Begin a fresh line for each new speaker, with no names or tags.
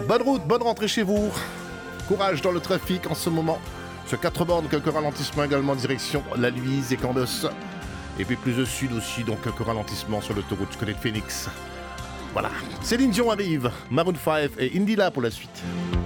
Bonne route, bonne rentrée chez vous. Courage dans le trafic en ce moment. Sur 4 bornes, quelques ralentissements également direction La Luise et Candos. Et puis plus au sud aussi, donc quelques ralentissements sur l'autoroute du côté de Phoenix. Voilà, Céline Dion arrive, Maroon 5 et Indila pour la suite.